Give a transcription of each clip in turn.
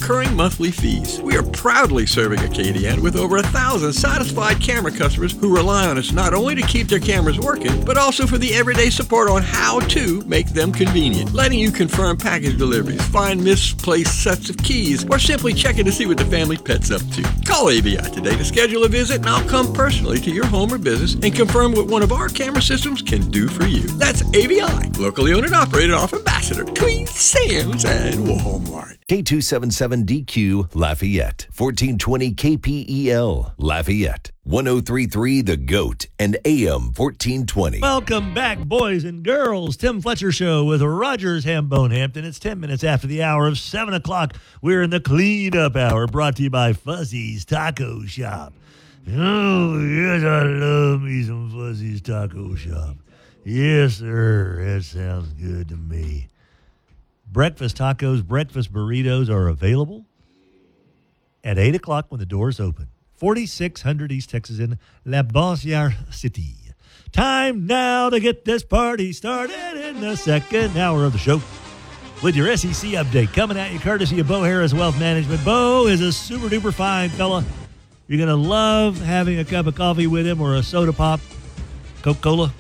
recurring monthly fees. We are proudly serving Acadiana with over 1,000 satisfied camera customers who rely on us not only to keep their cameras working, but also for the everyday support on how to make them convenient. Letting you confirm package deliveries, find misplaced sets of keys, or simply checking to see what the family pet's up to. Call ABI today to schedule a visit and I'll come personally to your home or business and confirm what one of our camera systems can do for you. That's ABI, locally owned and operated off Ambassador between Sam's and Walmart. K277DQ Lafayette, 1420 KPEL Lafayette, 1033 The Goat, and AM 1420. Welcome back, boys and girls. Tim Fletcher Show with Rogers Hambone Hampton. It's 10 minutes after the hour of 7 o'clock. We're in the cleanup hour, brought to you by Fuzzy's Taco Shop. Oh, yes, I love me some Fuzzy's Taco Shop. Yes, sir. That sounds good to me. Breakfast tacos, breakfast burritos are available at 8 o'clock when the doors open. 4600 East Texas in La Bossiere City. Time now to get this party started in the second hour of the show with your SEC update coming at you courtesy of Bo Harris Wealth Management. Bo is a super duper fine fella. You're going to love having a cup of coffee with him or a soda pop, Coca-Cola,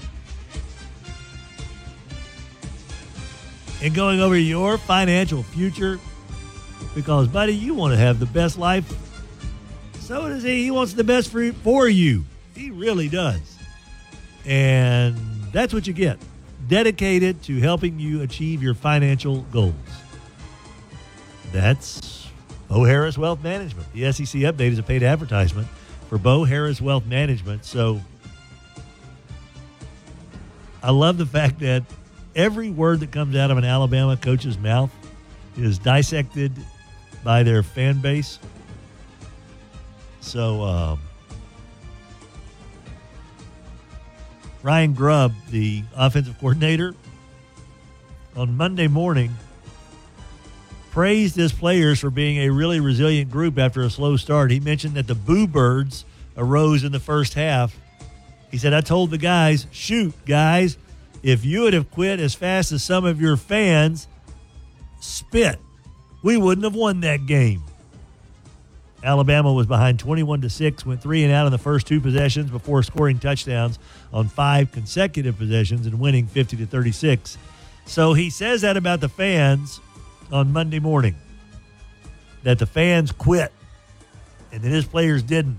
and going over your financial future because, buddy, you want to have the best life. So does he. He wants the best for you. He really does. And that's what you get. Dedicated to helping you achieve your financial goals. That's Bo Harris Wealth Management. The SEC update is a paid advertisement for Bo Harris Wealth Management. So I love the fact that every word that comes out of an Alabama coach's mouth is dissected by their fan base. So, Ryan Grubb, the offensive coordinator, on Monday morning praised his players for being a really resilient group after a slow start. He mentioned that the Boo Birds arose in the first half. He said, I told the guys, shoot, guys, if you would have quit as fast as some of your fans, spit, we wouldn't have won that game. Alabama was behind 21-6, went 3 and out in the first 2 possessions before scoring touchdowns on 5 consecutive possessions and winning 50-36. So he says that about the fans on Monday morning, that the fans quit and that his players didn't,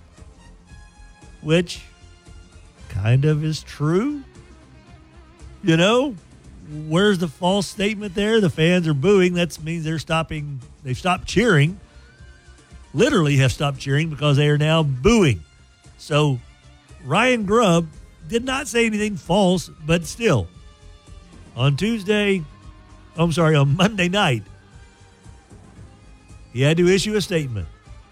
which kind of is true. You know, where's the false statement there? The fans are booing. That means they've stopped cheering. Literally have stopped cheering because they are now booing. So Ryan Grubb did not say anything false, but still, on Monday night, he had to issue a statement.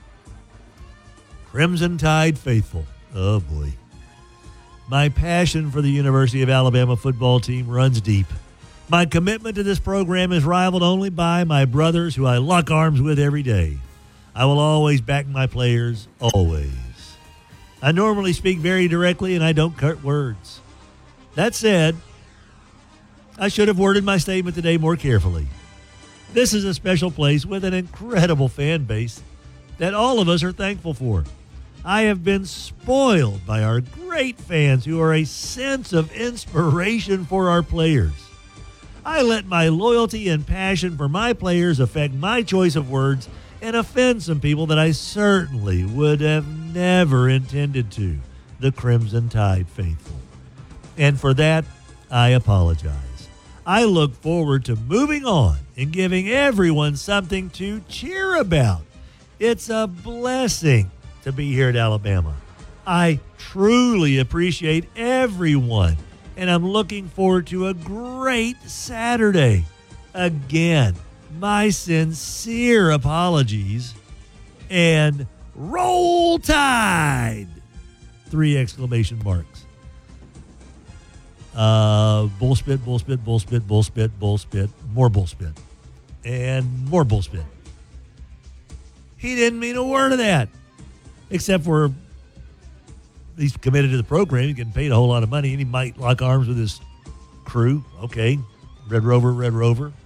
Crimson Tide faithful. Oh, boy. My passion for the University of Alabama football team runs deep. My commitment to this program is rivaled only by my brothers who I lock arms with every day. I will always back my players, always. I normally speak very directly and I don't cut words. That said, I should have worded my statement today more carefully. This is a special place with an incredible fan base that all of us are thankful for. I have been spoiled by our great fans who are a sense of inspiration for our players. I let my loyalty and passion for my players affect my choice of words and offend some people that I certainly would have never intended to, the Crimson Tide faithful. And for that, I apologize. I look forward to moving on and giving everyone something to cheer about. It's a blessing to be here at Alabama. I truly appreciate everyone, and I'm looking forward to a great Saturday. Again, my sincere apologies, and roll Tide! 3 exclamation marks. Bullspit, bullspit, bullspit, bullspit, bullspit, more bullspit, and more bullspit. He didn't mean a word of that. Except for he's committed to the program. He's getting paid a whole lot of money, and he might lock arms with his crew. Okay, Red Rover, Red Rover.